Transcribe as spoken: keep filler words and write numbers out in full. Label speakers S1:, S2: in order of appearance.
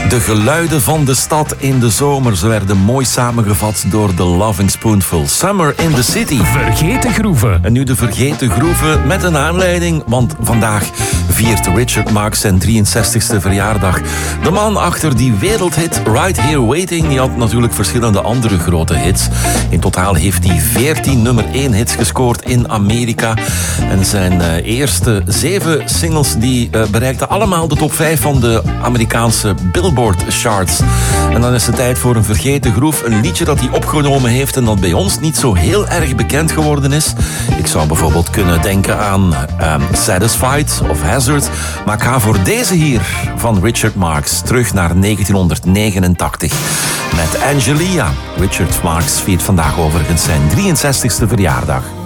S1: De geluiden van de stad in de zomer. Ze werden mooi samengevat door The Loving Spoonful. Summer in the City.
S2: Vergeten groeven.
S1: En nu de vergeten groeven met een aanleiding, want vandaag viert Richard Marx zijn drieënzestigste verjaardag. De man achter die wereldhit Right Here Waiting, die had natuurlijk verschillende andere grote hits. In totaal heeft hij veertien nummer één hits gescoord in Amerika. En zijn uh, eerste zeven singles die uh, bereikten allemaal de top vijf van de Amerikaanse Billboard charts. En dan is het tijd voor een vergeten groef. Een liedje dat hij opgenomen heeft en dat bij ons niet zo heel erg bekend geworden is. Ik zou bijvoorbeeld kunnen denken aan um, Satisfied of Hazard. Maar ik ga voor deze hier van Richard Marx terug naar negentienhonderdnegenentachtig met Angelia. Richard Marx viert vandaag overigens zijn drieënzestigste verjaardag.